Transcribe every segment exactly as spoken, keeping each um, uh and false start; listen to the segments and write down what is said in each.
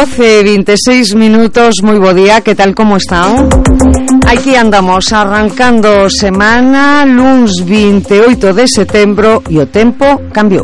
doce e veintiséis minutos, moi bo día, que tal, como están? Aquí andamos arrancando semana, luns veintiocho de setembro, e o tempo cambiou.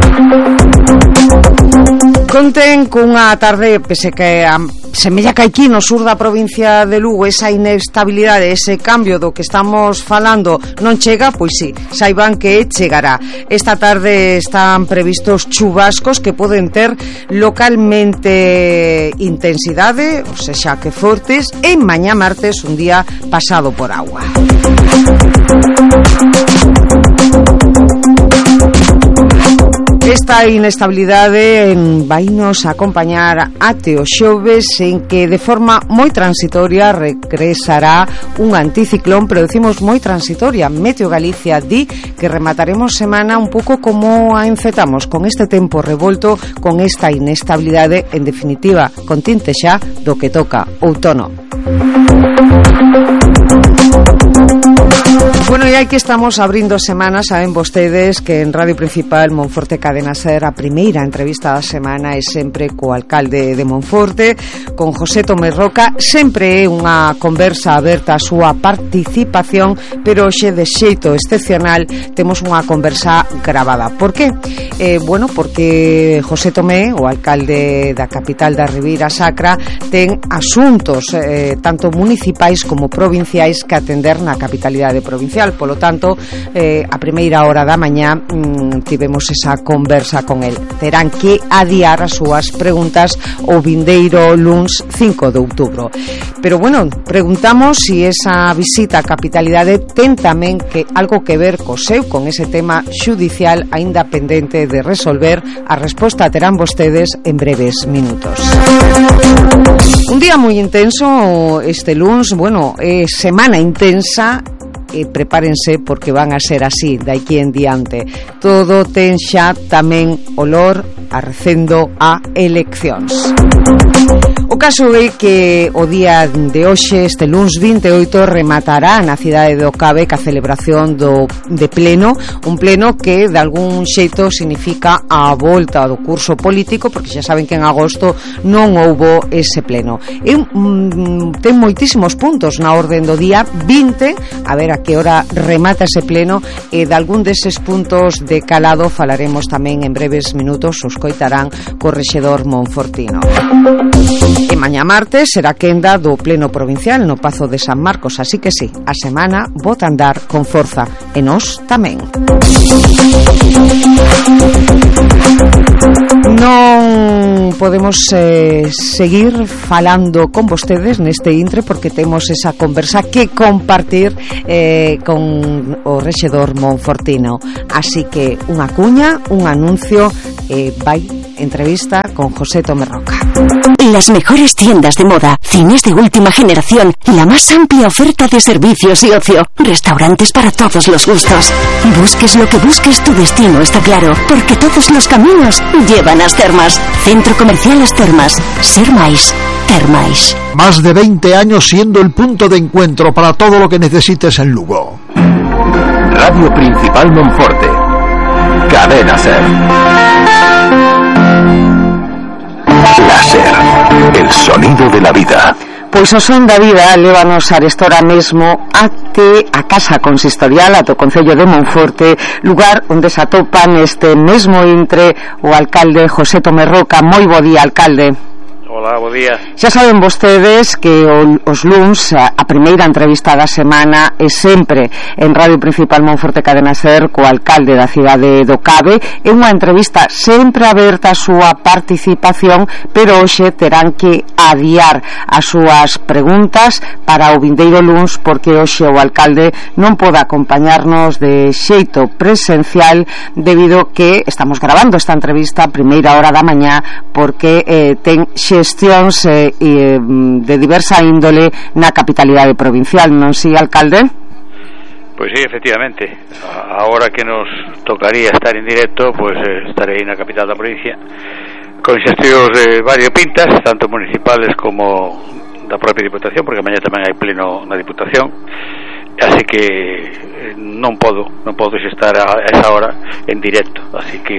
Conten cunha tarde, pese que a, semella que aquí no sur da provincia de Lugo esa inestabilidade, ese cambio do que estamos falando non chega, pois sí, saiban que chegará. Esta tarde están previstos chubascos que poden ter localmente intensidade, ou sexa que fortes, e mañá martes un día pasado por agua. Esta inestabilidade vainos acompañar até o xoves, en que de forma moi transitoria regresará un anticiclón, pero decimos moi transitoria. Meteo Galicia di que remataremos semana un pouco como a encetamos, con este tempo revolto, con esta inestabilidade, en definitiva, con tinte xa do que toca outono. Bueno, e aí que estamos abrindo semana, saben vostedes que en Radio Principal Monforte Cadena Ser a primeira entrevista da semana é sempre co alcalde de Monforte, con José Tomé Roca. Sempre é unha conversa aberta a súa participación, pero hoxe de xeito excepcional temos unha conversa gravada. Por que? Eh, bueno, porque José Tomé, o alcalde da capital da Ribeira Sacra, ten asuntos eh, tanto municipais como provinciais que atender na capitalidade provincial. Polo tanto, eh, a primeira hora da mañá mmm, tivemos esa conversa con el. Terán que adiar as súas preguntas o vindeiro luns cinco de outubro. Pero bueno, preguntamos si esa visita á capitalidade ten tamén que algo que ver co seu, con ese tema xudicial aínda pendente de resolver. A resposta terán vostedes en breves minutos. Un día moi intenso este luns, bueno, é semana intensa. E prepárense porque van a ser así de aquí en diante. Todo ten xa tamén olor a recendo a eleccións. O caso é que o día de hoxe, este luns veintiocho, rematará na cidade do Cabe ca celebración do, de pleno, un pleno que de algún xeito significa a volta do curso político, porque xa saben que en agosto non houbo ese pleno. E, mm, ten moitísimos puntos na orden do día, vinte, a ver a que hora remata ese pleno, e de algún deses puntos de calado falaremos tamén en breves minutos, os coitarán co rexedor monfortino. E mañá martes será quenda do pleno provincial no Pazo de San Marcos, así que sí, a semana bota andar con forza, e nós tamén. Non podemos eh, seguir falando con vostedes neste intre porque temos esa conversa que compartir eh, con o rexedor monfortino. Así que unha cuña, un anuncio, eh, vai entrevista con José Tomé Roca. Las mejores tiendas de moda, cines de última generación, la más amplia oferta de servicios y ocio, restaurantes para todos los gustos. Busques lo que busques, tu destino está claro, porque todos los caminos llevan a As Termas. Centro Comercial As Termas. Ser máis, ter máis. Más de veinte años siendo el punto de encuentro para todo lo que necesites en Lugo. Radio Principal Monforte. Cadena Ser. La Ser, el sonido de la vida. Pois o son da vida lévanos a estora mesmo até a Casa Consistorial, até o Concello de Monforte, lugar onde se atopa neste mesmo intre o alcalde José Tomé Roca. Moi bo día, alcalde. Hola, bo día. Xa saben vostedes que o, os luns a, a primeira entrevista da semana é sempre en Radio Principal Monforte Cadena Ser co alcalde da cidade do Cabe. É unha entrevista sempre aberta a súa participación, pero hoxe terán que adiar as súas preguntas para o vindeiro luns, porque hoxe o alcalde non pode acompañarnos de xeito presencial debido que estamos grabando esta entrevista a primeira hora da mañá, porque eh, ten xestións eh, de diversa índole na capitalidade provincial, non si, alcalde? Pois sí, efectivamente. Ahora que nos tocaría estar en directo, pues eh, estarei na capital da provincia con xestións de variopintas, tanto municipales como da propia Diputación, porque mañá tamén hai pleno na Diputación. Así que non podo non podo estar a esa hora en directo, así que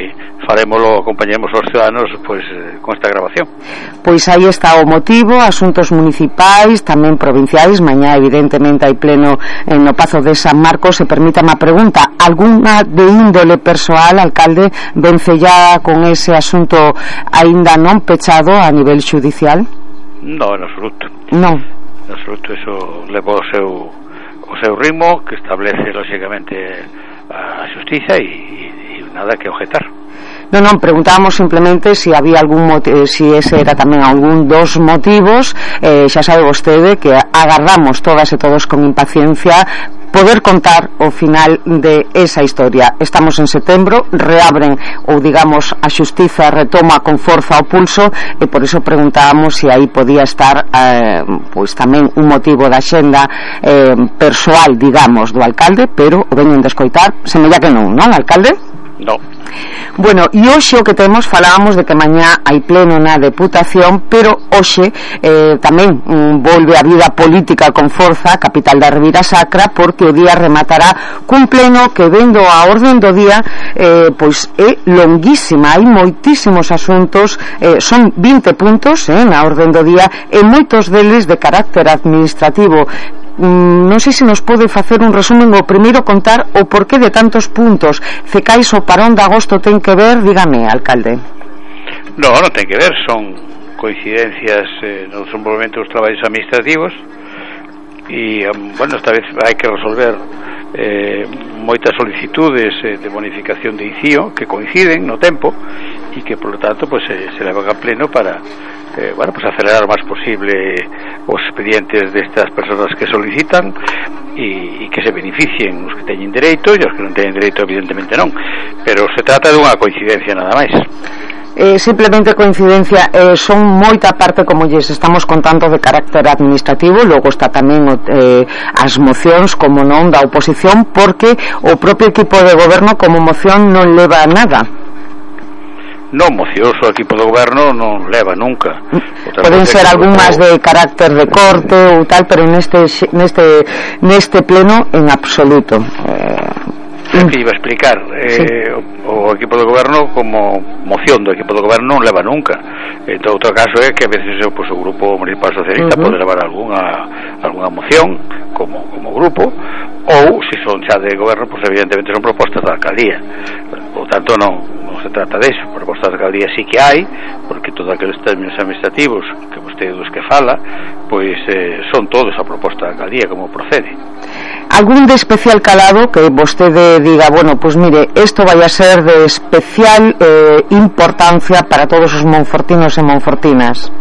farémolo, acompañemos aos ciudadanos pois con esta grabación. Pois aí está o motivo, asuntos municipais, tamén provinciais. Mañá evidentemente hai pleno no Pazo de San Marcos. E permítame a pregunta, alguna de índole persoal, alcalde, vence ya con ese asunto aínda non pechado a nivel xudicial? Non, en absoluto. Non. En absoluto, eso leva o seu o seu ritmo, que establece lógicamente a xustiza, e, e nada que objetar. Non, non, preguntábamos simplemente se si había algún motivo, si ese era tamén algún dos motivos. Eh, xa sabe vostede que agardamos todas e todos con impaciencia poder contar o final de esa historia. Estamos en setembro, reabren ou digamos a xustiza retoma con forza o pulso, e por iso preguntábamos se aí podía estar eh, pois tamén un motivo da xenda eh, persoal, digamos, do alcalde, pero o veñen de escoitar, semella que non, non, alcalde? No. Bueno, e hoxe o que temos, falábamos de que mañá hai pleno na Deputación, pero hoxe eh, tamén mm, volve a vida política con forza a capital da Ribeira Sacra, porque o día rematará cun pleno que, vendo a orden do día, eh, pois é longuísima, hai moitísimos asuntos, eh, son vinte puntos eh, na orden do día, e moitos deles de carácter administrativo. Non sei se nos pode facer un resumen, o primeiro contar o porqué de tantos puntos. Cecais o parón de agosto ten que ver, dígame, alcalde. No, non ten que ver, son coincidencias eh, no desenvolvemento dos traballos administrativos, e, bueno, esta vez hai que resolver eh, moitas solicitudes eh, de bonificación de I C I O que coinciden no tempo, e que, por lo tanto, pues, eh, se levan a pleno para Eh, bueno, pues acelerar o máis posible os expedientes destas persoas que solicitan, e, e que se beneficien os que teñen dereito, e os que non teñen dereito evidentemente non, pero se trata dunha coincidencia nada máis. Eh, simplemente coincidencia, eh, son moita parte, como lles estamos contando, de carácter administrativo. Logo está tamén eh, as mocións, como non, da oposición, porque o propio equipo de goberno como moción non leva nada. Non, mocioso o equipo do goberno non leva nunca. Poden ser algunhas de carácter de corte ou tal, pero neste neste neste pleno en absoluto. É que iba a explicar, sí. eh, o, o equipo do goberno, como moción do equipo do goberno, non leva nunca. En todo outro caso é que a veces pues, o grupo municipal socialista uh-huh. pode levar algunha algunha moción como como grupo, ou se son xa de goberno, pues evidentemente son propostas da alcaldía. Por tanto non, non se trata de eso. Propostas da alcaldía sí que hai, porque todos aqueles términos administrativos que vostede dos que fala, pois eh, son todos a proposta da alcaldía, como procede. Algún de especial calado que vostede diga, bueno, pues mire, esto vai a ser de especial eh, importancia para todos os monfortinos e monfortinas?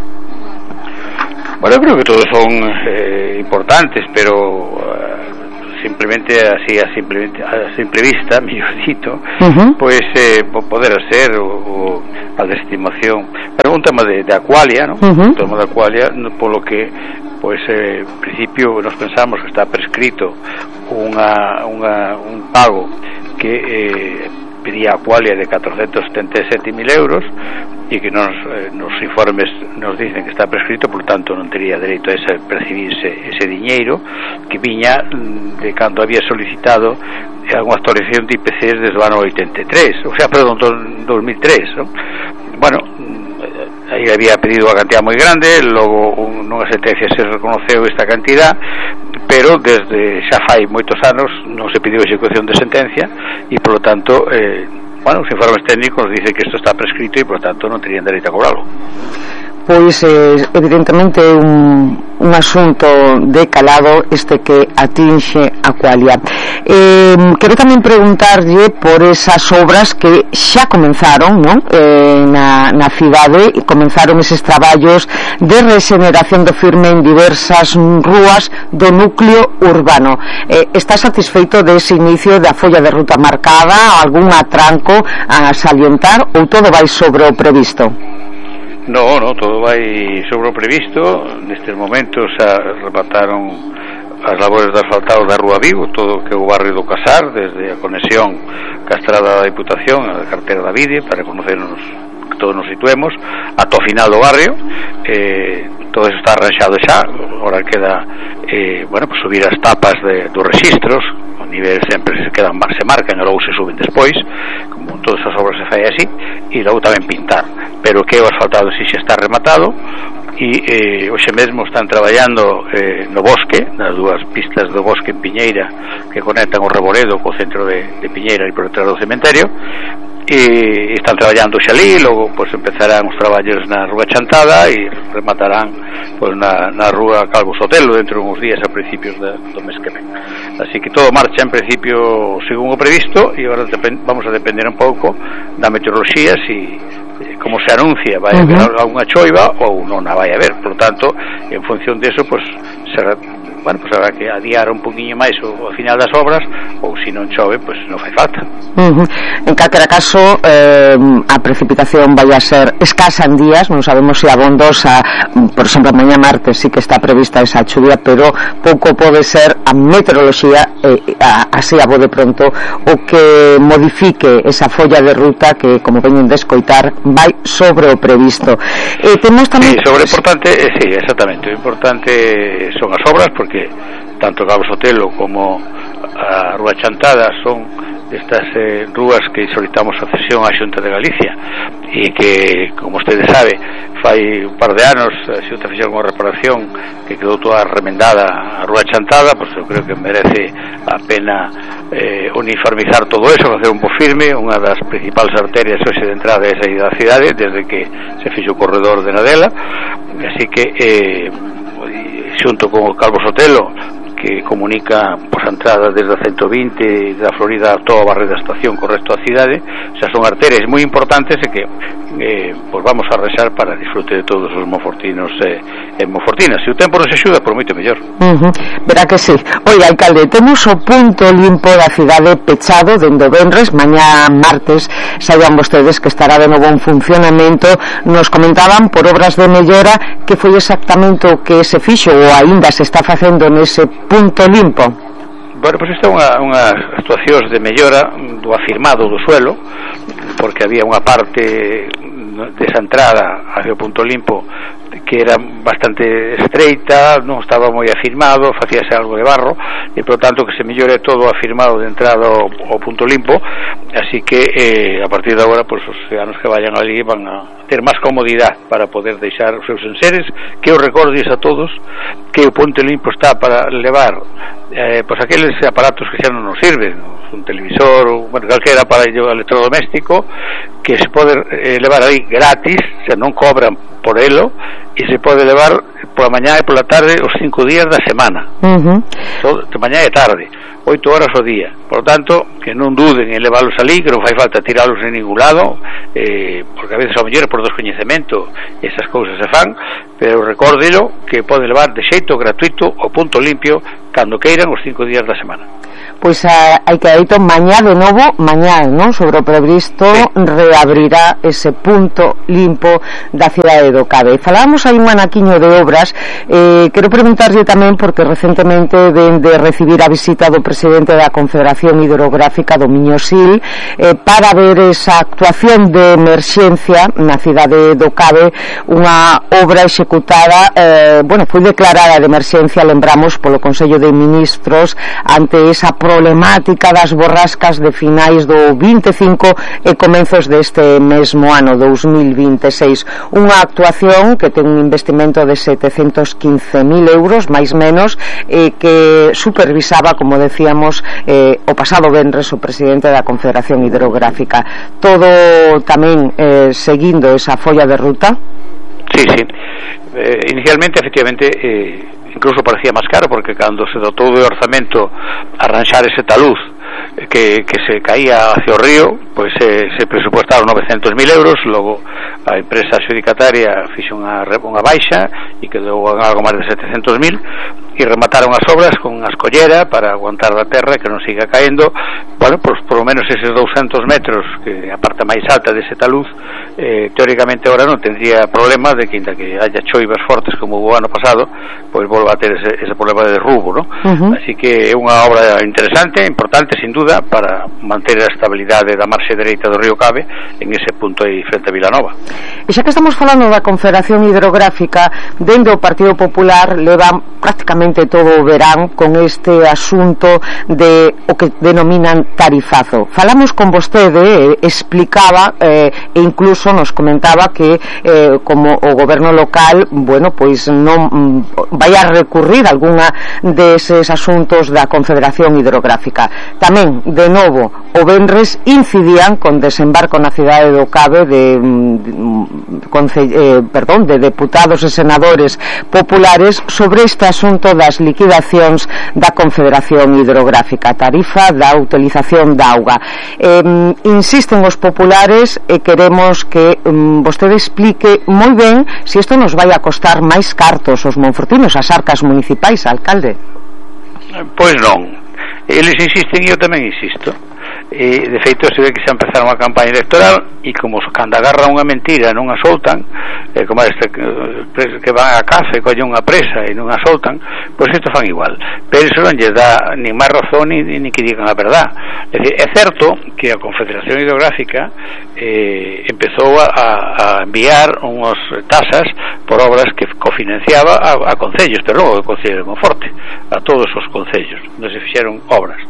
Bueno, eu creo que todos son eh, importantes, pero eh, simplemente así a simple, a simple vista, mellor dito, uh-huh. pues eh, poder ser o, o a destimación. Pero un tema de, de Aqualia, ¿no? Uh-huh. Un tema de Aqualia, polo que pois eh, en principio nos pensamos que está prescrito unha, unha, un pago que eh, pedía Aqualia de catorcentos setenta e sete mil euros, e que nos, eh, nos informes nos dicen que está prescrito, por tanto non tería dereito a ese, percibirse ese diñeiro que viña de cando había solicitado unha actualización de I P Cs desde o ano oitenta e tres, o sea, perdón, dos mil tres, ¿no? Bueno, aí había pedido unha cantidad moi grande, logo un, nunha sentencia se reconoceu esta cantidad, pero desde xa fai moitos anos non se pediu execución de sentencia, e polo tanto eh, bueno, os informes técnicos dicen que isto está prescrito e por tanto non terían dereito a cobrarlo. Pois eh, evidentemente un, un asunto de calado este que atinxe Aqualia. Eh, quero tamén preguntarlle por esas obras que xa comenzaron, non? Eh, na, na cidade, e comenzaron eses traballos de regeneración do firme en diversas rúas do núcleo urbano. Eh, está satisfeito dese inicio da folla de ruta marcada, algún atranco a salientar, ou todo vai sobre o previsto? No, no, todo vai sobre o previsto. Nestes momentos xa remataron as labores de asfaltado da Rúa Vigo, todo que é o barrio do Casar, desde a conexión ca estrada da Diputación a carretera da Vide, para conocernos, que todos nos situemos, ata o final do barrio. eh, todo eso está arranxado xa. Agora queda eh, bueno, pues subir as tapas de, dos registros o nivel sempre se quedan, se marcan e logo se suben despois, como todas as obras se fai así, e logo tamén pintar, pero que o asfaltado si xa está rematado, e eh, hoxe mesmo están traballando eh, no bosque, nas dúas pistas do bosque en Piñeira que conectan o Reboredo co centro de, de Piñeira e por detrás do cementerio, e están traballando xa ali, logo pois empezarán os traballos na Rúa Chantada e rematarán pois na, na Rúa Calvo Sotelo dentro de uns días a principios de, do mes que ven. Así que todo marcha en principio según o previsto, e agora vamos a depender un pouco da meteoroloxía, si como se anuncia vai haber uh-huh. alguna choiva ou non a vai haber, por lo tanto en función de eso pues será, bueno, pues habrá que adiar un poquinho máis o, o final das obras, ou se non chove pues non fai falta. Uh-huh. En calquera caso eh, a precipitación vai a ser escasa en días, non sabemos se abondosa, por exemplo mañá martes sí que está prevista esa chuvia, pero pouco pode ser a meteoroloxía eh, a, así a bo de pronto o que modifique esa folla de ruta que, como veñen de escoitar, vai sobre o previsto. E temos tamén... Sí, sobre o importante, eh, sí, exactamente, o importante son as obras, porque tanto Calvo Sotelo como a Rúa Chantada son estas eh, rúas que solicitamos a cesión á Xunta de Galicia, e que, como usted sabe, fai un par de anos a Xunta fixou unha reparación que quedou toda remendada a Rúa Chantada, pois eu creo que merece a pena eh, uniformizar todo eso, facer un bo firme, unha das principales arterias hoxe de entrada esa da cidade, desde que se fixo o corredor de Nadela, así que eh, xunto con o Calvo Sotelo, que comunica por a entrada desde a ciento vinte da Florida a toda a barrera da estación con o resto da cidade, xa son arterias moi importantes e que eh, pues vamos a rezar para disfrute de todos os monfortinos e eh, monfortinas. Se o tempo nos axuda, por moito mellor. Uh-huh. Verá que sí. Oi, alcalde, temos o punto limpo da cidade pechado dende o venres, mañá martes saiban vostedes que estará de novo en funcionamento. Nos comentaban por obras de mellora que foi exactamente o que se fixo ou aínda se está facendo nese punto limpo. Bueno, pois pues isto é unha, unha actuacións de mellora do afirmado do suelo, porque había unha parte desa entrada hacia o punto limpo que era bastante estreita, non estaba moi afirmado, facíase algo de barro, e por tanto que se mellore todo afirmado de entrada ao, ao punto limpo, así que eh, a partir de agora pues, os ciudadanos que vayan ali van a ter máis comodidade para poder deixar os seus enseres, que eu recordes a todos que o punto limpo está para levar eh, pues aqueles aparatos que xa non nos sirven, un televisor ou bueno, calquera aparello electrodoméstico que se pode eh, levar aí gratis, xa non cobran por elo, e se pode levar pola mañá e pola tarde os cinco días da semana, uh-huh. todo, de mañá e tarde, oito horas ao día. Por lo tanto, que non duden en leválos ali, que non fai falta tiralos en ningún lado, eh, porque a veces ao mellor por descoñecemento esas cousas se fan, pero recórdelo que pode levar de xeito gratuito o punto limpio cando queiran os cinco días da semana. Pois pues, hai que aito mañá de novo, mañá, non? Sobre o previsto sí. Reabrirá ese punto limpo da cidade do Cabe. Falábamos aí un anaquiño de obras, eh, quero preguntarlle tamén porque recentemente ven de recibir a visita do presidente da Confederación Hidrográfica do Miño-Sil eh, para ver esa actuación de emerxencia na cidade do Cabe, unha obra executada, eh, bueno, foi declarada de emerxencia, lembramos, polo Consello de Ministros ante esa problemática das borrascas de finais do vinte e cinco e comenzos deste mesmo ano dous mil vinte e seis, unha actuación que ten un investimento de setecentos quince mil euros máis menos, e que supervisaba, como decíamos, eh, o pasado venres o presidente da Confederación Hidrográfica. Todo tamén eh, seguindo esa folla de ruta. Sí, sí. Eh, inicialmente, efectivamente, eh, incluso parecía máis caro, porque cando se dotou de orzamento arranxar ese taluz que, que se caía hacia o río, pois eh, se presupuestaron novecentos mil euros, logo a empresa adjudicataria fixo unha, unha baixa e quedou en algo máis de setecentos mil, e remataron as obras con unha escollera para aguantar da terra que non siga caendo, bueno, pues por lo menos eses douscentos metros, que a parte máis alta dese taluz, eh, teóricamente agora non tendría problema de que, inda que haya choivas fortes como o ano pasado, pois volva a ter ese, ese problema de derrubo, ¿no? Uh-huh. Así que é unha obra interesante, importante, sin duda, para manter a estabilidade da marxe dereita do río Cabe en ese punto aí frente a Vilanova. E xa que estamos falando da Confederación Hidrográfica, dende o Partido Popular levan prácticamente todo o verán con este asunto de o que denominan tarifazo. Falamos con vostede, eh, explicaba eh, e incluso nos comentaba que eh, como o goberno local, bueno, pois non mm, vai a recurrir algunha deses asuntos da Confederación Hidrográfica. Tamén, de novo, o venres incidían con desembarco na cidade do Cabe de, mm, conce, eh, perdón, de deputados e senadores populares sobre este asunto das liquidacións da Confederación Hidrográfica, tarifa da utilización da auga. Eh, insisten os populares e queremos que um, vostede explique moi ben se isto nos vai a costar máis cartos os monfortinos, as arcas municipais, alcalde. Pois non, eles insisten e eu tamén insisto. E, de feito, se ve que xa empezaron a campaña electoral e como cando agarran unha mentira non a soltan, eh, como este que van a caza e collen unha presa e non a soltan, pois isto fan igual, pero iso non lle dá ni máis razón ni, ni que digan a verdad. É dicir, é certo que a Confederación Hidrográfica eh, empezou a, a enviar unhas tasas por obras que cofinanciaba a, a concellos, pero non o Concello de Monforte, a todos os concellos onde se fixeron obras.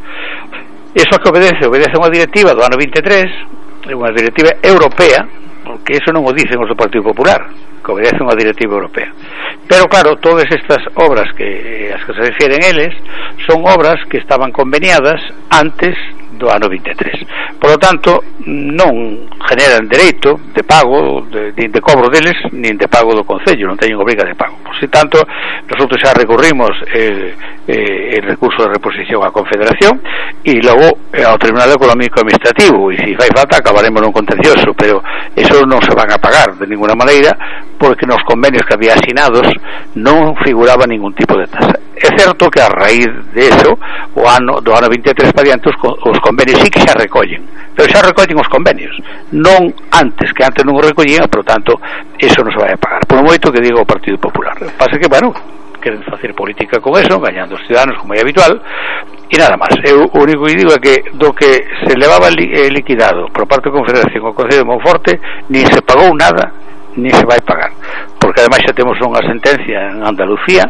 Iso que obedece, obedece a unha directiva do ano vinte e tres, unha directiva europea, porque eso non o dicen os do Partido Popular, que obedece a unha directiva europea. Pero claro, todas estas obras que as que se refieren eles son obras que estaban conveniadas antes do ano vinte e tres. Por lo tanto, non generan dereito de pago, de, de, de cobro deles, nin de pago do Concello, non teñen obriga de pago. Por si tanto, nosotros xa recurrimos el, eh, el recurso de reposición á Confederación e logo eh, ao Tribunal Económico Administrativo, e se fai falta acabaremos nun contencioso, pero eso non se van a pagar de ninguna maneira, porque nos convenios que había asinados non figuraba ningún tipo de tasa. É certo que a raíz de eso, o ano do ano vinte e tres para diante, os, os convenios sí que xa recollen, pero xa recollen os convenios, non antes, que antes non os recollían, por tanto, eso non se vai a pagar. Por moito que diga o Partido Popular. Pasa que, bueno, queren facer política con eso, gañando os ciudadanos como é habitual, e nada máis. Eu o único que digo é que do que se levaba li, eh, liquidado por parte da Confederación ao Concello de Monforte, nin se pagou nada, nin se vai pagar, porque ademais xa temos unha sentencia en Andalucía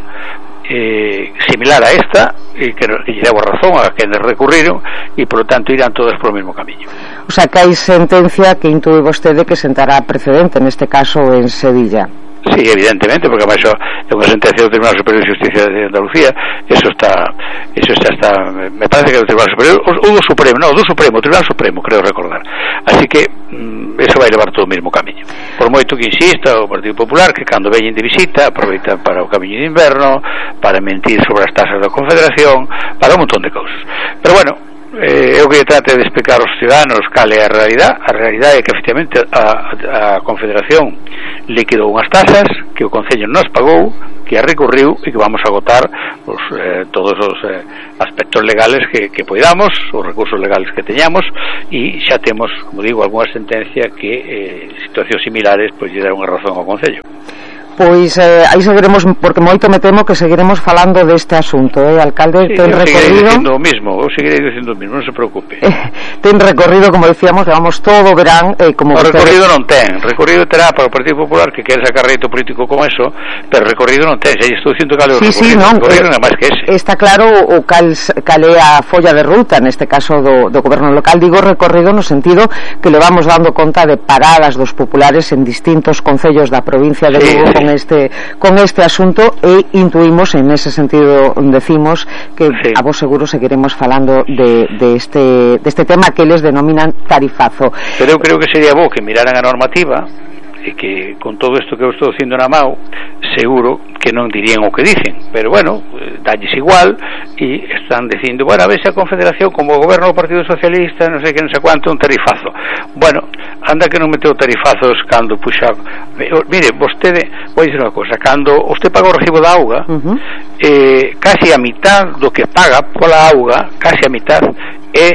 eh, similar a esta e que, que lle debo razón a quenes recurriron e por lo tanto irán todos por o mesmo camiño. O sea, que hai sentencia que intúe vostede que sentará precedente neste caso en Sevilla. Sí, evidentemente, porque además é unha sentencia do Tribunal Superior de Justicia de Andalucía, eso está, eso está, está me parece que é do Tribunal Superior, ou do Supremo, no, do Supremo, Tribunal Supremo, creo recordar. Así que mm, eso vai levar todo o mesmo camiño. Por moito que insista o Partido Popular que cando veñen de visita aproveitan para o camiño de inverno, para mentir sobre as tasas da Confederación, para un montón de cousas. Pero bueno, eh, eu que trate de explicar aos ciudadanos cal é a realidade. A realidade é que efectivamente a, a Confederación liquidou unhas tasas que o Concello nos pagou, que a recurriu e que vamos a agotar os, eh, todos os eh, aspectos legales que, que poidamos, os recursos legales que teñamos, e xa temos, como digo, algunha sentencia que eh, situacións similares pois lle deron unha razón ao Concello. Pois eh, aí seguiremos, porque moito me temo que seguiremos falando deste asunto, eh, alcalde. Sí, ten eu recorrido, seguirei dicindo o mismo, eu seguirei dicindo o mismo, non se preocupe. Eh, ten recorrido, como decíamos, levamos todo verán, eh, como o vostede... recorrido non ten, recorrido terá para o Partido Popular que quere sacar rédito político con eso, pero recorrido non ten, xa estou dicindo cal é o sí, recorrido, sí, non, recorrido eh, non é máis que ese. Está claro o cal, cal é a folla de ruta, neste caso do, do goberno local. Digo recorrido no sentido que le vamos dando conta de paradas dos populares en distintos concellos da provincia de Lugo, sí, sí, con este con este asunto, e intuimos en ese sentido, decimos que sí, a vos seguro seguiremos falando de, de, este, de este tema que les denominan tarifazo. Pero eu creo que sería bo que miraran a normativa e que con todo isto que eu estou dicindo na mão seguro que non dirían o que dicen, pero bueno, dalles igual e están dicindo, bueno, a ver se a Confederación como o goberno do Partido Socialista non sei que non sei cuánto, un tarifazo. Bueno, anda que non meteu tarifazos cando puxa, mire, vostede vou dicir unha cosa, cando vostede paga o recibo da auga, uh-huh, eh, casi a mitad do que paga pola auga, casi a mitad é o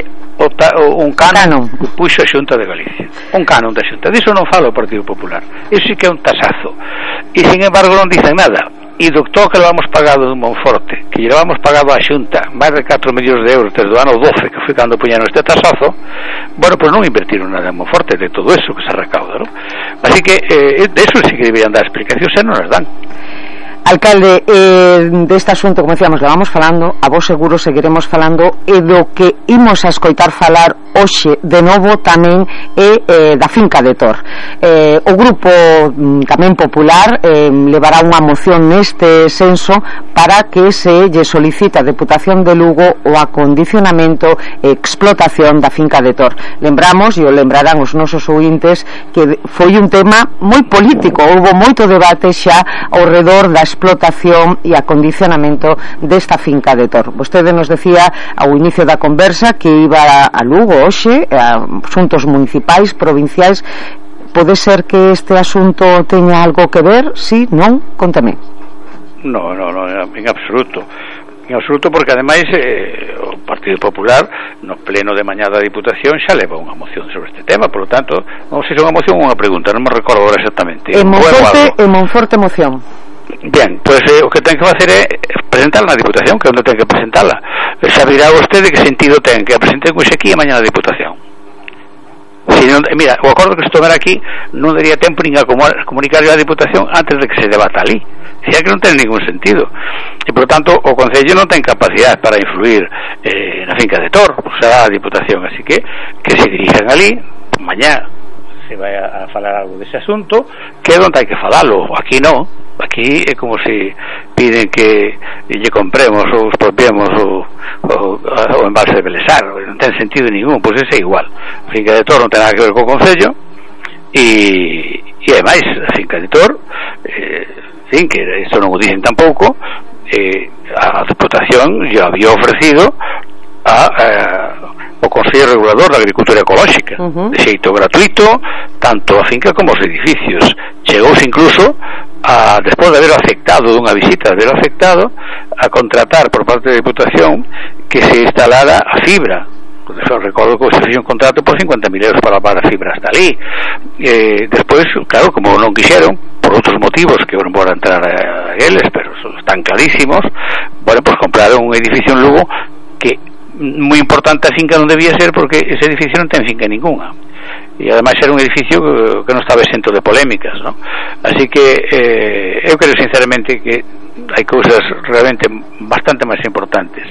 o ta, o, un canon que puxo a Xunta de Galicia, un canon da Xunta. Diso non fala o Partido Popular, iso sí que é un tasazo, e sin embargo non dicen nada. E do que levamos pagado do Monforte, que lle levamos pagado á Xunta máis de catro millóns de euros desde o ano doce, que foi cando puñeron este tasazo, bueno, pois pues non invertiron nada en Monforte de todo eso que se recauda, ¿no? Así que eh, de eso sí que deberían dar explicacións, e non as dan. Alcalde, eh, deste asunto, como decíamos, que vamos falando, a vos seguro seguiremos falando, e do que imos a escoitar falar hoxe de novo tamén é eh, da finca de Tor. Eh, o grupo tamén popular eh, levará unha moción neste senso para que se lle solicita a Deputación de Lugo o acondicionamento e explotación da finca de Tor. Lembramos, e o lembrarán os nosos ouvintes, que foi un tema moi político, houve moito debate xa ao redor da explotación e acondicionamento desta finca de Tor. Vostede nos decía ao inicio da conversa que iba a Lugo hoxe, a asuntos municipais, provinciais. Pode ser que este asunto teña algo que ver? Sí, non? Contame. No, no, no, en absoluto. En absoluto, porque ademais eh, o Partido Popular no pleno de mañá da Diputación xa leva unha moción sobre este tema, por lo tanto, non sei se é unha moción ou unha pregunta, non me recordo agora exactamente. En Monforte, en Monforte moción. Bien, pois pues, eh, o que ten que facer é presentarla na Diputación, que é onde ten que presentarla. Xa virá vostede que sentido ten que a presenten hoxe aquí e mañá na Diputación. Si non, mira, o acordo que se tomara aquí non daría tempo nin a comunicar a Diputación antes de que se debata ali. Si é que non ten ningún sentido. E, por tanto, o Concello non ten capacidade para influir eh, na finca de Tor, pues será a Diputación, así que que se dirijan ali, mañá se vai a, a falar algo dese asunto, que é onde hai que falalo. Aquí non. Aquí é como se piden que lle compremos ou expropiemos o, o, o embalse de Belesar. Non ten sentido ningún, pois é igual. A finca de Tor non ten nada que ver co Concello, e, e ademais a finca de Tor eh, fin, que isto non o dicen tampouco, eh, a Diputación lle había ofrecido a, a o Consello Regulador da Agricultura Ecolóxica, uh-huh. de xeito gratuito, tanto a finca como os edificios. Chegouse incluso a, despois de haber afectado dunha visita, de haber afectado a contratar por parte da Diputación que se instalara a fibra. Yo recordo que se fixo un contrato por cincuenta mil euros para pagar a fibra hasta ali. Eh, despois, claro, como non quixeron, por outros motivos que non vou entrar a, a eles, pero están clarísimos, bueno, pues compraron un edificio en Lugo que moi importante a finca non debía ser, porque ese edificio non ten finca ninguna, e ademais era un edificio que, que non estaba exento de polémicas, ¿no? Así que eh, eu creo sinceramente que hai cousas realmente bastante máis importantes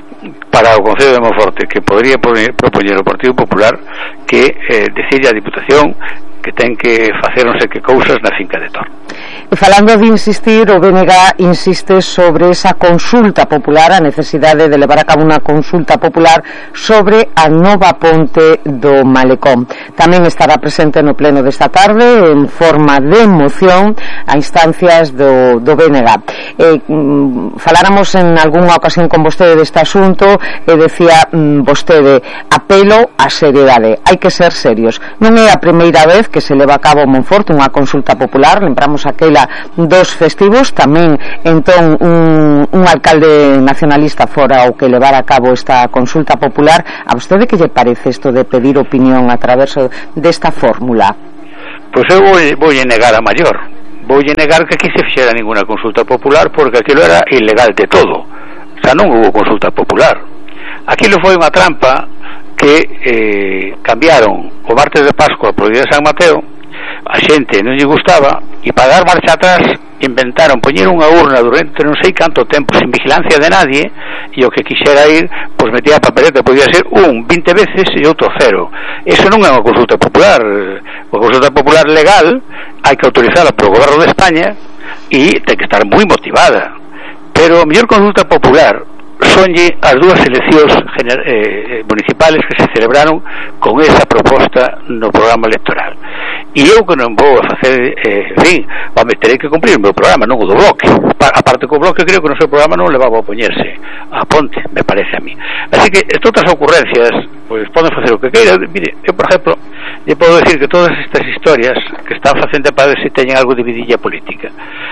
para o Concello de Monforte que podría propoñer o Partido Popular que eh, decirle á Diputación que ten que facer non sei que cousas na finca de Tor. E falando de insistir, o B N G insiste sobre esa consulta popular, a necesidade de levar a cabo unha consulta popular sobre a nova ponte do Malecón. Tamén estará presente no pleno desta tarde en forma de moción a instancias do, do B N G. Eh, faláramos en algunha ocasión con vostede deste asunto e decía mm, vostede, apelo á seriedade, hai que ser serios. Non é a primeira vez que se leva a cabo Monforte unha consulta popular, lembramos aquela dos festivos, tamén entón un, un alcalde nacionalista fora o que levara a cabo esta consulta popular. A vostede que lle parece isto de pedir opinión a través desta fórmula? Pois eu vou, vou negar a maior, vou negar que aquí se fixera ninguna consulta popular, porque aquilo era ilegal de todo, o sea, non hubo consulta popular. Aquilo foi unha trampa que eh, cambiaron o martes de Pascua por o día de San Mateo, a xente non lle gustaba, e para dar marcha atrás inventaron poñer unha urna durante non sei canto tempo sin vigilancia de nadie, e o que quixera ir pois metía a papeleta, podía ser un, vinte veces e outro cero. Eso non é unha consulta popular. Unha consulta popular legal hai que autorizarla polo Goberno de España e ten que estar moi motivada, pero a mellor consulta popular sonlle as dúas eleccións eh, municipales que se celebraron con esa proposta no programa electoral. E eu que non vou a facer, eh, en fin, vamos, terei que cumprir o meu programa, non o do bloque. Aparte que o bloque creo que no seu programa non levaba a poñerse a ponte, me parece a mí. Así que estas ocurrencias, pois poden facer o que queira. Mire, eu, por exemplo, lle podo decir que todas estas historias que están facendo para ver se teñen algo de vidilla política,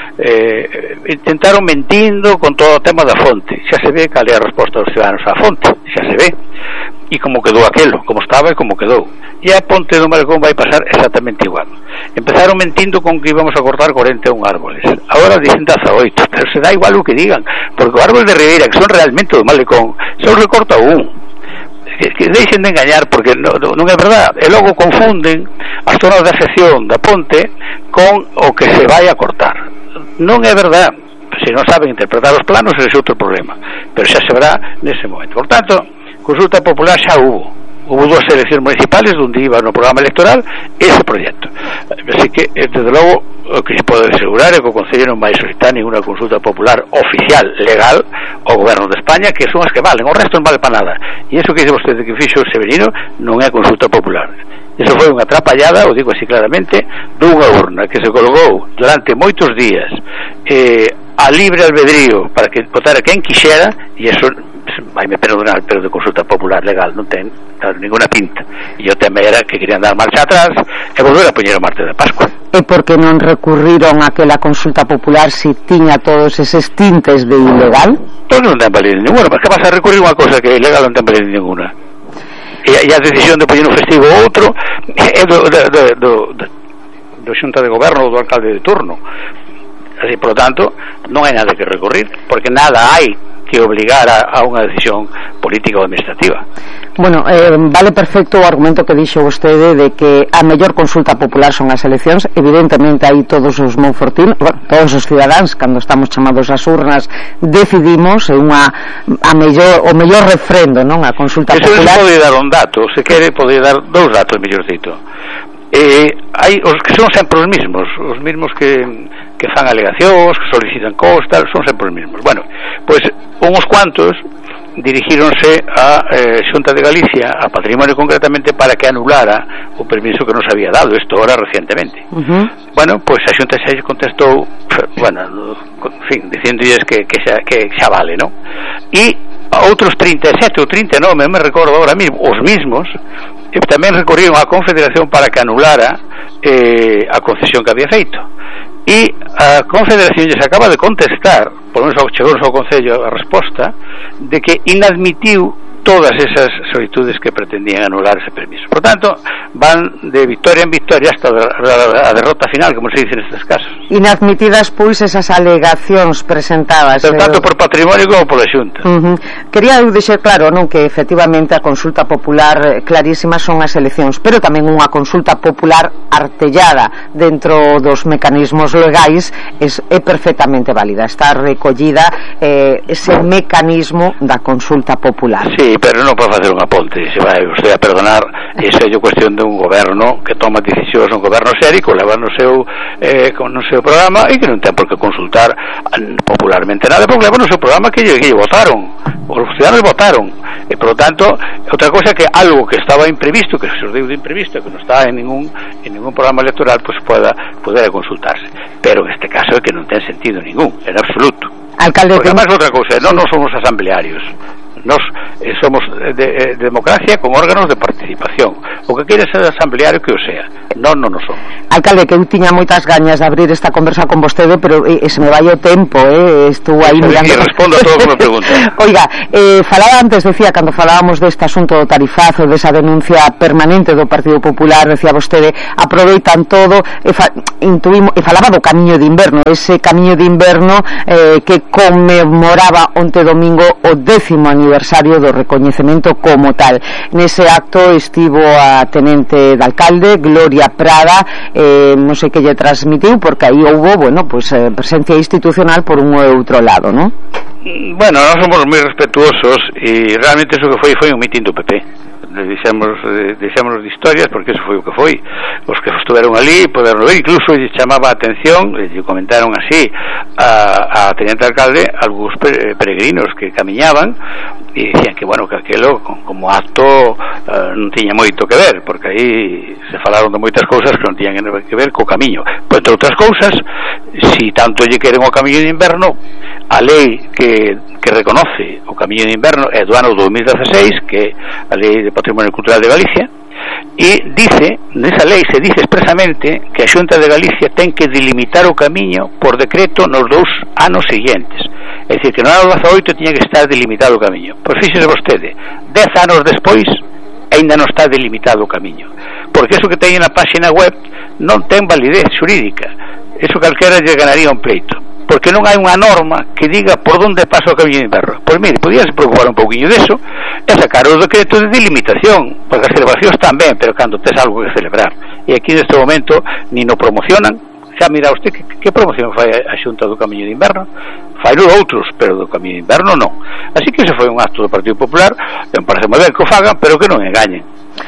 eh, intentaron mentindo con todo o tema da fonte. Xa se ve cal é a resposta dos ciudadanos á fonte, xa se ve. e como quedou aquelo, como estaba e como quedou. E a ponte do Malecón vai pasar exactamente igual. Empezaron mentindo con que íbamos a cortar cuarenta e un árboles, agora dicen dezaoito, pero se dá igual o que digan, porque os árboles de Ribeira, que son realmente do Malecón, só recorta un. Que, que deixen de engañar, porque non, non é verdad, e logo confunden as zonas de afección da ponte con o que se vai a cortar. Non é verdad. Se non saben interpretar os planos, ese é outro problema, pero xa se verá nese momento. Por tanto, consulta popular xa hubo hubo dúas eleccións municipales onde iba no programa electoral ese proxecto, así que desde logo o que se pode asegurar é que o Concello non vai solicitar ninguna consulta popular oficial, legal ao Goberno de España, que son as que valen, o resto non vale para nada, e iso que dice vostede que fixo o Severino non é consulta popular. Eso foi unha atrapallada, o digo así claramente, dunha urna que se colgou durante moitos días eh, a libre albedrío para que votara quen quixera, e eso vai me perdonar, pero de consulta popular legal non ten claro, ninguna pinta, e o tema era que querían dar marcha atrás e volver a poñer o martes de Pascua. E por que non recurriron a aquela consulta popular se tiña todos eses tintes de ilegal? Pois non ten validez ninguna, mas que vas a recurrir unha cosa que é ilegal non ten validez ninguna. E, e a decisión de poñer un festivo ou outro é do, do, do, do, do xunta de goberno ou do alcalde de turno. Así, por lo tanto, non hai nada que recurrir, porque nada hai que obligar a, a unha decisión política ou administrativa. Bueno, eh, vale perfecto o argumento que dixo vostede de que a mellor consulta popular son as eleccións. Evidentemente aí todos os monfortinos, bueno, todos os cidadáns, cando estamos chamados ás urnas, decidimos é unha a mellor o mellor refrendo, non? A consulta Eso popular. Eso pode dar un dato, se quere pode dar dous datos mellorcito. Eh, hai os que son sempre os mismos, os mismos que que fan alegacións, que solicitan costas, son sempre os mismos. Bueno, pois uns cuantos dirigíronse a eh, Xunta de Galicia, a Patrimonio concretamente, para que anulara o permiso que nos había dado, isto ahora recientemente. Uh-huh. Bueno, pois a Xunta xa contestou, bueno, en fin, diciéndolles que, que, xa, que xa vale, ¿no? E outros trinta e sete ou trinta e nove, me recordo ahora mismo, os mismos, e tamén recorriron á Confederación para que anulara eh, a concesión que había feito. E a Confederación lles acaba de contestar, por menos chegou ao Concello a resposta, de que inadmitiu todas esas solicitudes que pretendían anular ese permiso. Por tanto, van de victoria en victoria hasta a derrota final, como se dice nestes casos. Inadmitidas, pois, esas alegacións presentadas Pero tanto eh... por Patrimonio como por a Xunta. Uh-huh. Quería eu dixer claro, non, que efectivamente a consulta popular clarísima son as eleccións, pero tamén unha consulta popular artellada dentro dos mecanismos legais é, é perfectamente válida, está recollida eh, ese mecanismo da consulta popular. Sí, pero non pode facer unha ponte, se vai usted a perdonar, iso é cuestión de un goberno que toma decisións, un goberno serio, que leva no seu eh, no seu programa e que non ten por que consultar popularmente nada, porque leva no seu programa que lle, que lle votaron, os ciudadanos votaron, e por lo tanto, outra cosa que algo que estaba imprevisto, que se deu de imprevisto, que non está en ningún en ningún programa electoral, pues poda poder consultarse, pero en este caso é que non ten sentido ningún, en absoluto. Alcalde, porque además outra cousa, non non somos asamblearios. Nos eh, somos de, de, de democracia con órganos de participación. O que quere ser asambleario que o sea. Non, non o somos. Alcalde, que eu tiña moitas gañas de abrir esta conversa con vostede, pero eh, se me vai o tempo, eh, estou aí mirando. E respondo a todo o que me pregunta. Oiga, eh, falaba antes, decía, cando falábamos deste asunto do tarifazo, desa denuncia permanente do Partido Popular, decía vostede, aproveitan todo, e, fa, intuimos, e falaba do camiño de inverno, ese camiño de inverno eh, que conmemoraba onte domingo o décimo aniversario do recoñecemento como tal. Nese acto estivo a tenente de alcalde, Gloria Prada, eh, non sei que lle transmitiu, porque aí houve, bueno, pues, eh, presencia institucional por un ou outro lado, non? Bueno, nós somos moi respetuosos e realmente eso que foi foi un mitin do P P. Deixamos, deixamos de historias porque eso foi o que foi. Os que estuveron ali poderon ver, incluso lle chamaba a atención, lle comentaron así a, a teniente alcalde algúns peregrinos que camiñaban e dicían que, bueno, que aquelo como acto uh, non tiña moito que ver, porque aí se falaron de moitas cousas que non tiñan que ver co camiño. Pois, entre outras cousas, si tanto lle queren o camiño de inverno, a lei que, que reconoce o camiño de inverno é do ano dos mil dieciséis, que é a lei de Patrimonio Cultural de Galicia, e dice, nesa lei se dice expresamente que a Xunta de Galicia ten que delimitar o camiño por decreto nos dous anos seguintes. É dicir, que no ano dezaoito tiña que estar delimitado o camiño. Pois fíxese vostede, dez anos despois ainda non está delimitado o camiño, porque eso que teñen na página web non ten validez xurídica. Eso calquera lle ganaría un pleito, porque non hai unha norma que diga por onde pasa o camiño de inverno. Pois mire, podíase preocupar un pouquiño deso e sacar o decreto de delimitación, porque as celebracións tamén, pero cando tes algo que celebrar, e aquí neste momento ni no promocionan. Xa mira usted que, que promoción fai a Xunta do Camiño de Inverno, fai outros, pero do Camiño de Inverno non. Así que ese foi un acto do Partido Popular, me parece moi ben que o fagan, pero que non engañen.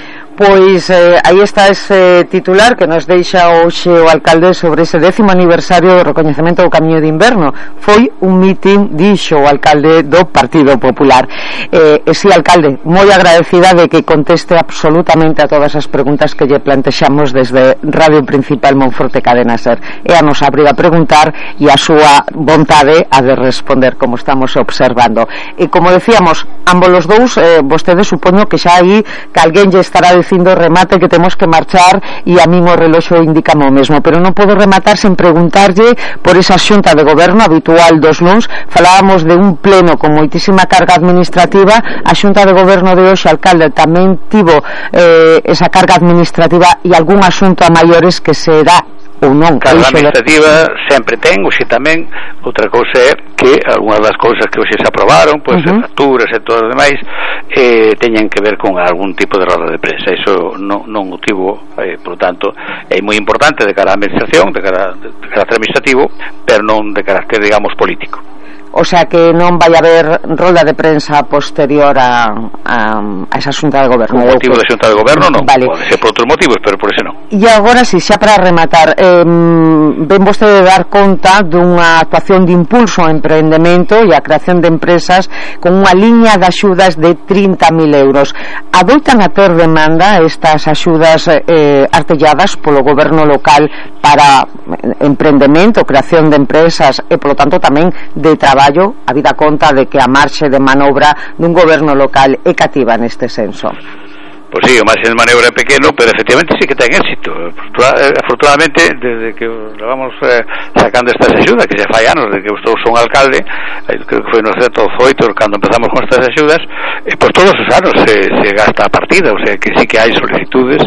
Pois eh, aí está ese titular que nos deixa hoxe o alcalde sobre ese décimo aniversario do recoñecemento do Camiño de Inverno. Foi un mitin, dixo o alcalde do Partido Popular. Eh, e si, alcalde, moi agradecida de que conteste absolutamente a todas as preguntas que lle plantexamos desde Radio Principal Monforte Cadena Ser. E a nos abriga a preguntar e a súa vontade a de responder, como estamos observando. E como decíamos, ambos os dous, eh, vostede supoño que xa aí que alguén lle estará dicindo remate que temos que marchar e a min o reloxo indica o mesmo, pero non podo rematar sen preguntarlle por esa xunta de goberno habitual dos luns. Falábamos de un pleno con moitísima carga administrativa. A xunta de goberno de hoxe, alcalde, tamén tivo eh, esa carga administrativa e algún asunto a maiores que será ou non. Carga administrativa sempre ten, hoxe tamén. Outra cousa é que algunhas das cousas que hoxe se aprobaron, pois uh-huh. facturas e todo o demais, eh, teñen que ver con algún tipo de roda de prensa. Iso non, non o tivo, eh, por tanto, é moi importante de cara á administración, de cara de carácter administrativo, pero non de carácter, digamos, político. O sea que non vai haber rolda de prensa posterior a, a, a esa xunta de goberno. Por motivo da xunta de goberno non, vale. Pode ser por outros motivos, pero por ese non. E agora si, xa para rematar, eh, ven vostede dar conta dunha actuación de impulso ao emprendemento e a creación de empresas con unha liña de axudas de trinta mil euros. Adoitan a ter demanda estas axudas eh, artelladas polo goberno local para emprendemento, creación de empresas e, polo tanto, tamén de traballo. A vida conta de que a marxe de manobra dun goberno local é cativa neste senso. Pois sí, o marxe de maniobra é pequeno, pero efectivamente sí que ten éxito. Afortunadamente, desde que vamos eh, sacando estas axudas, que xa fai anos de que eu son alcalde, eh, creo que foi no certo oito cando empezamos con estas axudas, eh, pois todos os anos se, se gasta a partida, o sea que sí que hai solicitudes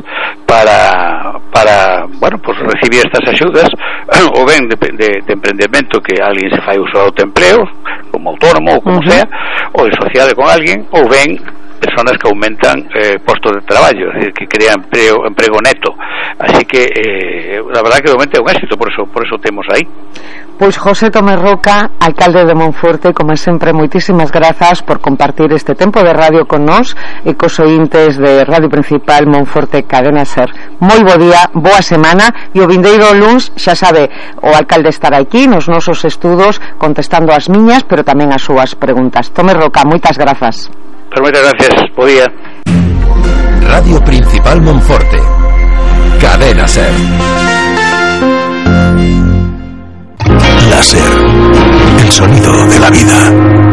para, para bueno, pues recibir estas axudas, ou ben de, de, de emprendemento que alguén se fai uso de autoempleo, como autónomo ou como uh-huh. sea, ou de sociedade con alguén, ou ben personas que aumentan eh, postos de traballo, es decir, que crean empleo, emprego neto. Así que eh, la verdad que de momento é un éxito, por eso, por eso temos aí. Pois José Tomé Roca, alcalde de Monforte, como sempre, moitísimas grazas por compartir este tempo de radio con nós e cos ointes de Radio Principal Monforte Cadena Ser. Moi bo día, boa semana, e o vindeiro luns, xa sabe, o alcalde estará aquí nos nosos estudos contestando as miñas, pero tamén as súas preguntas. Tomé Roca, moitas grazas. Pues muchas gracias, podía. Radio Principal Monforte, Cadena Ser. La Ser, el sonido de la vida.